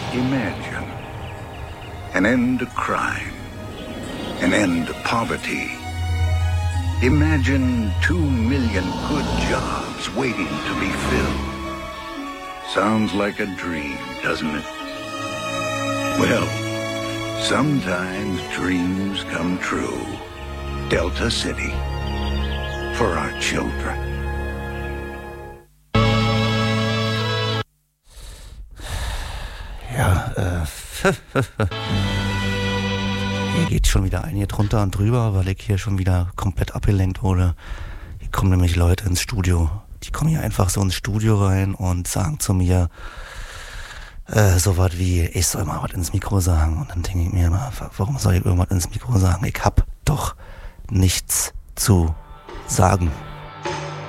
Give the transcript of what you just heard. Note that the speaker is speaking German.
Imagine an end to crime, an end to poverty. Imagine 2 million good jobs waiting to be filled. Sounds like a dream, doesn't it? Well, sometimes dreams come true. Delta City. For our children. Ja, hier geht schon wieder ein hier drunter und drüber, weil ich hier schon wieder komplett abgelenkt wurde. Hier kommen nämlich Leute ins Studio. Die kommen hier einfach so ins Studio rein und sagen zu mir so was wie, ich soll mal was ins Mikro sagen. Und dann denke ich mir immer, warum soll ich irgendwas ins Mikro sagen? Ich hab doch nichts zu sagen.